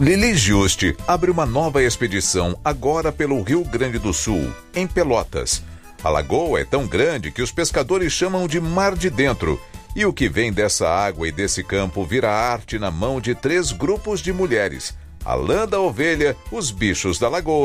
Lili Juste abre uma nova expedição agora pelo Rio Grande do Sul, em Pelotas. A lagoa é tão grande que os pescadores chamam de Mar de Dentro. E o que vem dessa água e desse campo vira arte na mão de 3 grupos de mulheres: a lã da ovelha, os bichos da lagoa